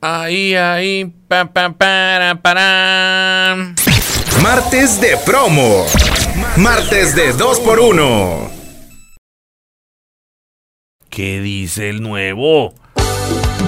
Ahí, para. Martes de promo. Martes de 2x1. ¿Qué dice el nuevo?